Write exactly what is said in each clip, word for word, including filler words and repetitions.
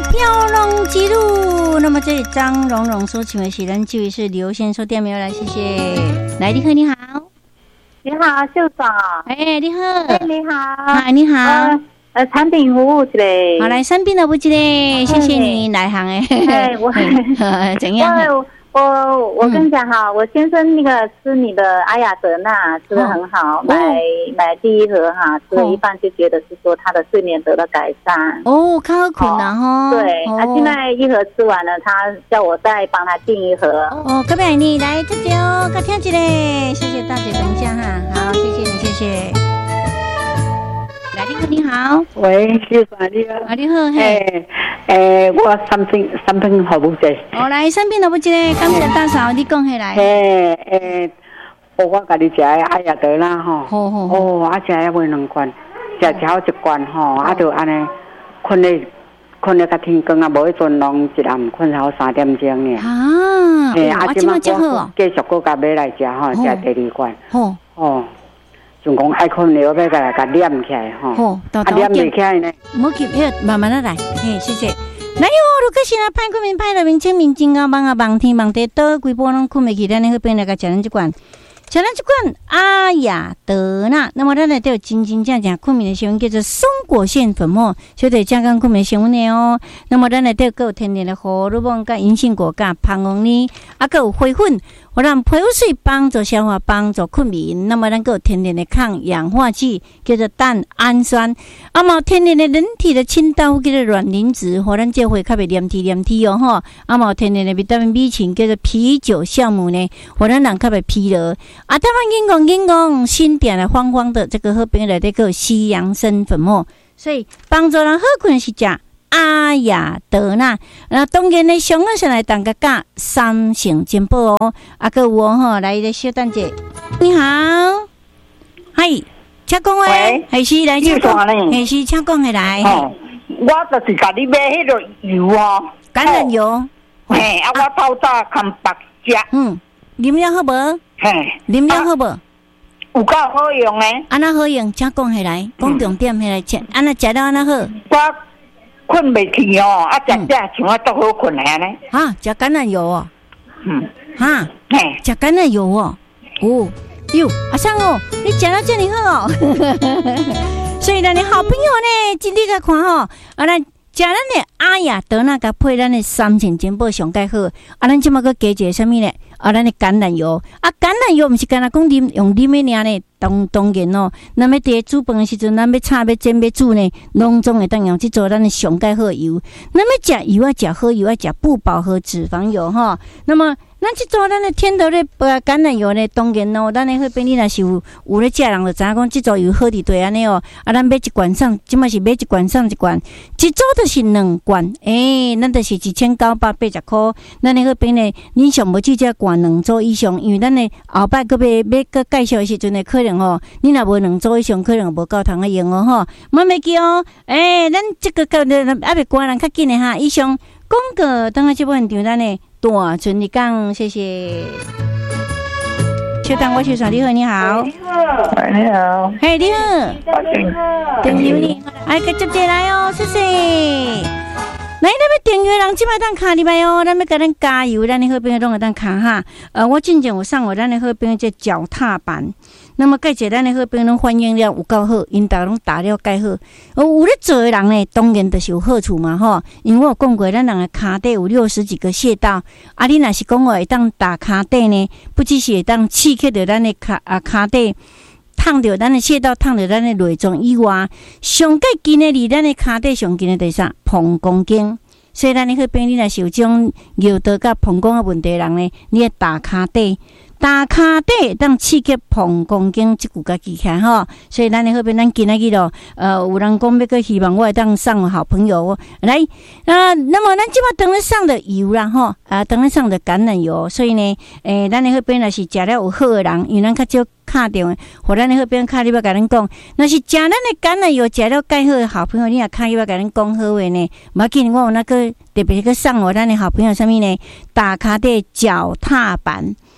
飘龙之路。那么这里张蓉蓉所请的是咱这位是刘先生店没有来，谢谢。来，你好，你好， 你好，秀嫂。 哎，你好， 哎，你好， 啊，你好。呃呃，产品服务之类。 好，来三品的不之类，谢谢你来行哎。 哎，我怎样？ 我我我跟你讲哈，嗯、我先生那个吃你的阿雅德纳吃得很好，哦、买买第一盒哈，吃了一半就觉得是说他的睡眠得到改善。 哦，看好困难哈。 对，他、哦啊、现在一盒吃完了，他叫我再帮他订一盒。 哦，隔壁你来这就，给听一个，谢谢大姐，等一下哈，好，谢谢你，谢谢。来，你好，你好， 喂，秀嫂你好， 啊你好，嘿。 诶，我三品三品服务者。 哦，来三品服务者，感谢大嫂，你讲起来。 诶诶，我我家己食的阿雅德啦吼。 好好好。 哦，啊食了买两罐，食只好一罐吼，啊就安尼困咧困咧较天光啊，无迄阵拢一暗困好三点钟呢。 啊，诶，啊即马真好哦。 继续搁甲买来食吼，食第二罐。 好。哦。 就讲爱困了，要甲甲念起来吼。 好， 啊念袂起来呢。 唔急，慢慢的来。嘿，谢谢。来哟，如果是那派困眠派的名清明金刚棒啊，棒天棒地倒规波拢困袂起，咱那边来个食咱这罐，食咱这罐阿雅德纳。那么咱来都有真真正正困眠的成分，叫做松果腺粉末，所以加强困眠成分的哦。那么咱来都有天然的荷尔蒙、甲银杏果、甲胖红呢，啊，个有花粉。我让皮肤水帮助消化，帮助困眠。那么，咱个有天然的抗氧化剂，叫做蛋氨酸。啊嘛，天然的人体的清道叫做卵磷脂，和咱这会较袂黏体黏体哦吼。啊嘛，天然的维他命 B 群叫做啤酒酵母呢，和咱人较袂疲劳。啊，台湾英讲英讲，新点的黄黄的这个好朋友来这个西洋参粉末，所以帮助人好困是食阿雅德纳，那当然呢，上个上来当个价三成进步哦。啊，个有哦吼，来个小蛋姐，你好，嗨，请讲诶，还是来请讲，还是请讲下来。 哦，我就是甲你买迄个油哦， 橄榄油。 嘿，啊，我透早看白食。 嗯，啉了好无？ 嘿， 啉了好无？ 有够好用诶。 安那好用，请讲下来，讲重点下来，吃安那食了安那好。 我困袂去哦，啊，食食像我都好困安尼。 哈，食橄榄油哦。 嗯。 哈，嘿，食橄榄油哦。哦，哟，阿桑哦，你食到这里好哦。所以咱的好朋友呢，今天来看吼，啊，咱食咱的阿雅德纳甲配咱的三千金宝上介好。啊，咱即马个加一个什么呢？啊，咱的橄榄油。啊，橄榄油毋是干那讲啉用啉的尔呢。当当然哦，咱要伫煮饭的时阵，咱要炒、要煎、要煮呢，拢总会当用即做咱的上介好油。咱要食油啊，食好油啊，食不饱和脂肪油哈。那么，咱即做咱的天头的橄榄油呢，当然哦，咱的迄边你若是有有咧食人就知影讲，即做油好伫对安尼哦。啊，咱买一罐送，即嘛是买一罐送一罐，一组就是两罐，诶、欸，咱就是一千九百八十块。咱的迄边呢，你上无去只罐两组以上，因为咱的后摆个要要个介绍的时阵呢，可能哦，你若无两组以上，可能无够通啊用哦吼。莫袂记哦，诶、欸，咱这个个阿别关人较紧的哈。以上广告等下这部现场，咱的大顺利讲，谢谢。小当我小爽，你好，你好， 你好，你好， 嘿，你好， 你好， 电话你，哎，个接接来哦，谢谢。来，咱要订阅人即摆当卡入来哦，咱要甲咱加油，咱的好朋友拢会当卡哈。呃，我之前有送我咱的好朋友这脚踏板，那么介绍咱的好朋友拢反映了有够好，因大拢打了介好。哦，有咧做的人呢，当然就是有好处嘛吼。因为我有讲过，咱人的骹底有六十几个穴道，啊，你若是讲我会当打骹底呢，不只是会当刺激到咱的骹啊骹底。烫到咱的穴道，烫到咱的内脏以外，上界近的离咱的骹底上近的第啥？膀胱经。所以咱你去边，你若是有种尿道甲膀胱的问题的人呢，你要打骹底，打骹底当刺激膀胱经即股个技巧吼。所以咱你去边，咱今仔日咯，呃，有人讲要个希望我会当送好朋友来啊。那么咱即摆等咧送的油啦吼，啊，等咧送的橄榄油。所以呢，诶、欸，咱你去边若是食了有好的人，因为咱较少。卡掉，或咱的好朋友卡，你要甲咱讲，若是食咱的橄榄油食了介好的好朋友，你也卡，你要甲咱讲好话呢。无要紧，我有那个特别个送我咱的好朋友什么呢？打卡的脚踏板，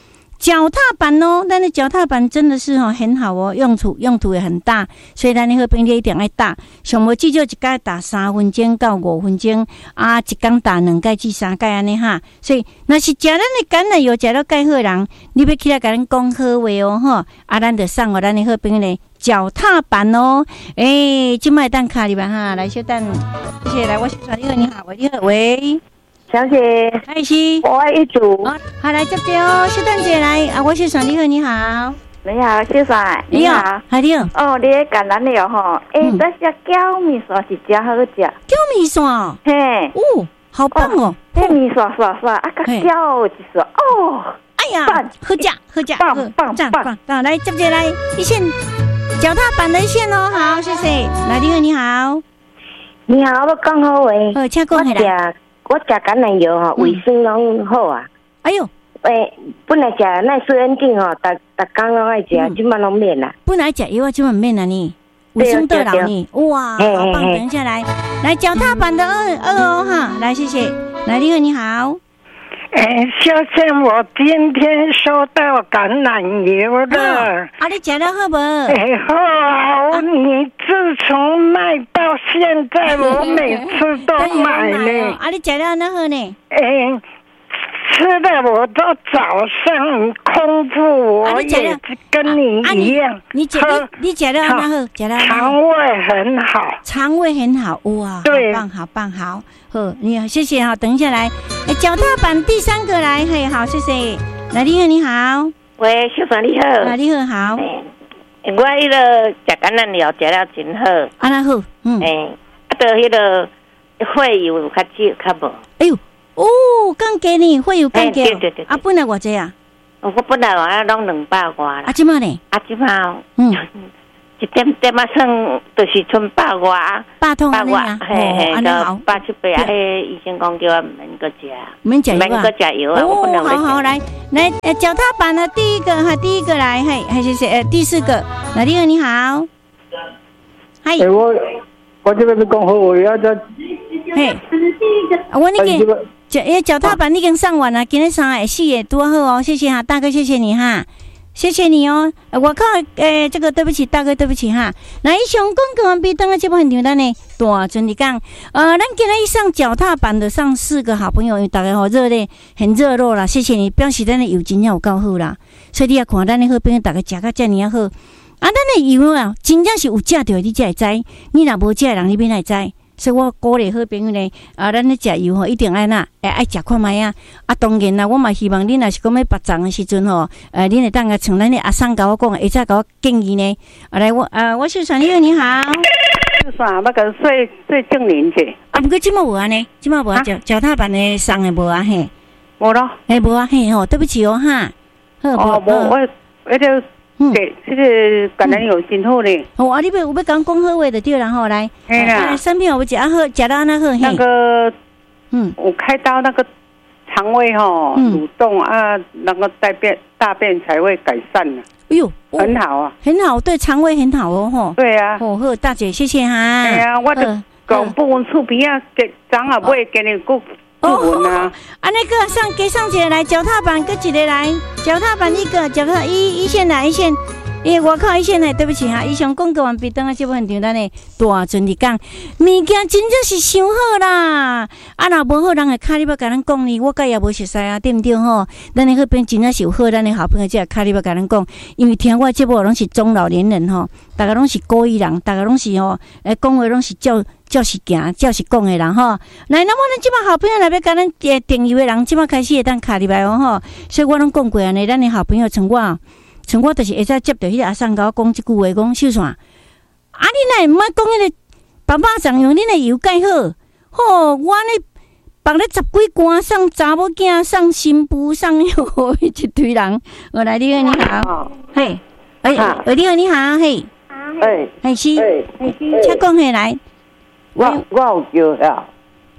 脚踏板哦，咱的脚踏板真的是哦很好哦，用途用途也很大，所以咱的好朋友一定要打，上无至少一摆打三分钟到五分钟啊，一天打两盖至三盖安尼哈。所以若是食咱的橄榄油食到介好人，你要起来甲咱讲好话哦吼，啊，咱就送互咱的好朋友咧脚踏板哦。诶、欸，即摆等卡里吧哈，来小等，谢谢来，我是传你好，你好，喂，你好，喂。 小姐， 嗨是， 我爱一组。 哦，好来接接哦，小蛋姐来啊，我是爽你好，你好， 你好，小爽，你好， 好你好。 哦，你的橄榄油吼，诶，这些椒米线是真好食。 椒米线， 嘿， 哦，好棒哦， 嘿，米线刷刷，啊，个椒一说，哦， 哎呀，好食好食， 棒棒棒棒，来接接来一线，脚踏板的一线哦，好，谢谢，来你好你好， 你好，我讲好话， 好，请讲起来。 我食橄榄油吼，卫生拢好啊。 哎呦， 诶，本来食奈斯恩定吼，逐逐工拢爱食，即摆拢免啦。 本来食药啊，即摆唔免啦呢。卫生到老呢，哇，好棒！等一下来，来脚踏板的二二哦哈，来谢谢，来你好你好。 哎，小姐，我今天收到橄榄油了。 啊，你吃了好不？ 哎，好啊！你自从卖到现在，我每次都买呢。 啊，你吃了那好呢？ 哎，吃的我都早上空腹，我也跟你一样。 你吃你你吃了那好，吃了肠胃很好， 肠胃很好哇！ 对， 好棒好棒好。好，你好，谢谢哈。等一下来，哎，脚踏板第三个来，嘿，好，谢谢。来，你好，你好。 喂，小fran你好。 啊，你好，好。 我迄个食橄榄油食了真好。 啊，那好，嗯。 诶，啊，到迄个会油较少，较无。 哎呦，哦，刚给你会油刚给。 对对对。 啊，本来偌济啊？ 我本来话拢两百外啦。 啊，即马呢？ 啊，即马， 嗯。 一点点啊，算就是剩百外， 百通百外，嘿嘿， 安尼好， 八七八啊！迄医生讲叫我唔免搁食， 免食油啊， 免搁食油啊。 哦，好好来来，呃，脚踏板的第一个哈，第一个来，嘿，还谢谢，呃，第四个，哪第二你好，嗨， 我我这边是讲好，我要再， 嘿，我那个脚诶，脚踏板已经上完了，今天三个四个多好哦，谢谢哈，大哥，谢谢你哈。谢谢你哦，我靠，诶、欸，这个对不起，大哥，对不起哈。那以上广告完毕，等下这部很牛蛋呢，大尊你讲，呃，咱今天上脚踏板的上四个好朋友，大家好热烈，很热络啦，谢谢你，表示咱的油真正有够好啦，所以你也看咱的好朋友，大家食个这么好，啊，咱的油啊，真正是有食到，你才会知，你若无食的人，你免来知。所以我鼓励好朋友呢，啊，咱咧食油吼，一定爱哪，会爱食看卖啊！啊，当然啦，我嘛希望你若是讲要拔粽的时阵吼，呃，你会当个像咱的阿桑甲我讲，会再甲我建议呢。啊，来我啊，我是爽你好，你好。 是啥？那个最最正年者。 啊，不过即马无啊呢，即马无啊，脚脚踏板的送的无啊嘿。 无咯。 嘿无啊嘿吼，对不起哦哈。 哦，无我我就。对，这个橄榄油真好嘞。 哦，啊，你要有要讲讲好话就对了吼，来， 哎呀， 产品我食啊好，食到安那好。 那个，嗯，我开刀那个肠胃哈蠕动啊，那个大便大便才会改善了。哎呦，很好啊， 很好，对肠胃很好哦吼。 对啊， 哦好，大姐谢谢哈。 哎呀，我的讲不闻厝边啊，给长啊买给你顾。哦，啊， 啊那个上给上姐来脚踏板，跟几个来脚踏板一个，脚踏一一线来一线，诶，我靠一线来，对不起哈，以上广告完毕，等下这部很简单的大尊你讲，物件真正是伤好啦，啊若无好人会卡你要甲咱讲呢，我甲也无熟悉啊，对不对吼？咱的那边真正是有好，咱的好朋友才会卡你要甲咱讲，因为听我节目拢是中老年人吼，大家拢是古意人，大家拢是吼，诶，讲话拢是照。照是行，照是讲的人吼。来，那么咱即摆好朋友来要甲咱诶订阅的人，即摆开始会当卡入来哦吼。所以我拢讲过安尼，咱的好朋友像我，像我就是会使接到迄个阿桑甲我讲即句话，讲秀传，啊，你若毋爱讲迄个爸爸常用恁的油介好，吼，我呢放咧十几罐送查某囝、送新妇、送哟一堆人。我来，你好，你好，嘿，哎，你好，你好，嘿，哎，嘿是，嘿是，请讲下来。 我我有叫遐，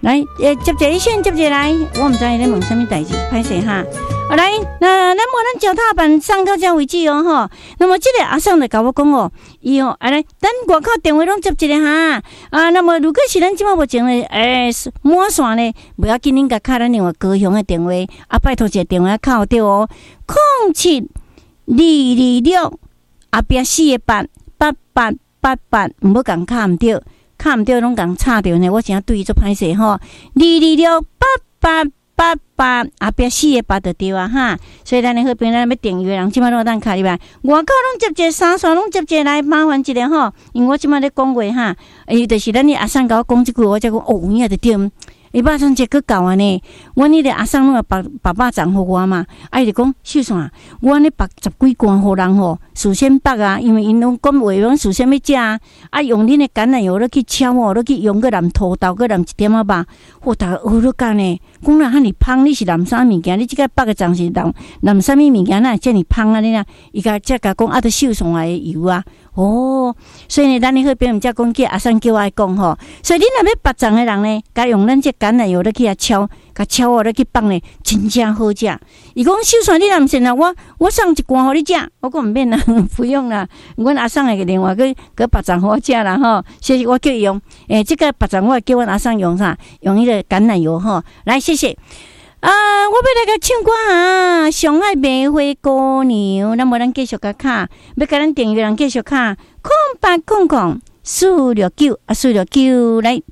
来，诶，接一线，接一来，我唔知你咧问什么代志，歹势哈。好来，那咱无咱脚踏板上到这为止哦吼。那么这个阿桑就甲我讲哦，伊哦，啊来，咱外口电话拢接一个哈。啊，那么如果是咱即马目前咧，诶、欸，满线咧，不要紧，恁甲敲咱另外高雄的电话，啊，拜托一个电话敲对哦，零七二二六后壁四个八八八八八，唔好共敲唔对。看唔到拢共插着呢，我真对伊做歹势吼。二二六八八八八后壁四个八就对啊哈。所以咱的好朋友，咱要订阅人，即摆拢有当卡入来。外口拢接一个，三线拢接一个来，麻烦一个吼。因为我即摆咧讲话哈，伊就是咱的阿桑甲我讲即句，我才讲哦，伊也就对。伊巴掌节去教安尼，阮迄个阿桑拢把把巴掌互我嘛，啊伊就讲秀爽，我安尼拔十几罐互人吼，事先拔啊，因为因拢讲话讲事先要食啊，啊用恁的橄榄油落去敲哦，落去用个蓝土豆，个蓝一点仔吧，我逐个学落干呢，讲啦，哈你芳，你是蓝啥物件？你即个拔个掌是蓝蓝啥物物件？哪遮尔芳啊？你啦，伊甲则甲讲啊，都秀爽来的油啊。哦，所以呢，咱你去别人家讲叫阿桑叫我讲吼，所以你若要拔掌的人呢，甲用咱这橄榄油落去啊敲，甲敲我落去放呢，真正好食。伊讲秀爽，你若毋信啊，我我送一罐互你食，我讲毋免啦，不用啦，阮阿桑会另外去去拔掌互我食啦吼。谢谢我叫伊用，诶、欸，这个拔掌我叫阮阿桑用啥？用迄个橄榄油吼。来，谢谢。啊！我要来甲唱歌啊！上海玫瑰姑娘，咱无咱继续甲卡，要甲咱订阅人继续卡，空八空空四六九啊，四六九来。